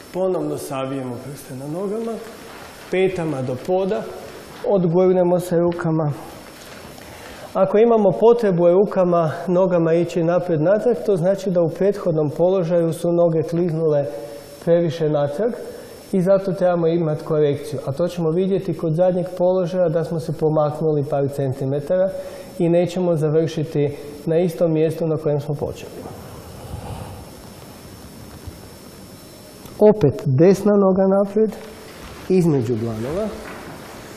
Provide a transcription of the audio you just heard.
Ponovno savijemo prste na nogama, petama do poda, odgurnemo se rukama. Ako imamo potrebu rukama, nogama ići naprijed natrag, to znači da u prethodnom položaju su noge kliznule previše natrag i zato trebamo imati korekciju. A to ćemo vidjeti kod zadnjeg položaja da smo se pomaknuli par centimetara i nećemo završiti na istom mjestu na kojem smo počeli. Opet desna noga naprijed, između dlanova.